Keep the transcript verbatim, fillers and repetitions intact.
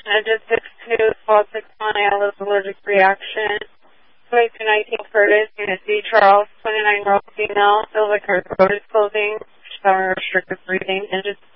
Engine six two, Squad six one, Alice allergic reaction. twenty-two nineteen Curtis, Unit D, Charles, twenty-nine year old female, feels like her throat is closing, showering restricted breathing. Engine